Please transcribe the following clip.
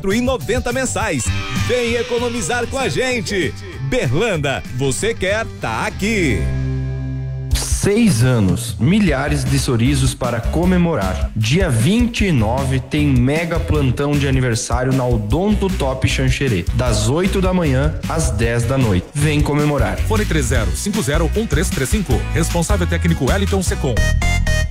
4,90 mensais. Vem economizar com a gente. Berlanda, você quer, tá aqui. 6 anos, milhares de sorrisos para comemorar. Dia 29 tem mega plantão de aniversário na Odonto Top Xanxerê, das 8 da manhã às 10 da noite. Vem comemorar. Fone 30501335. Responsável técnico Wellington Secom.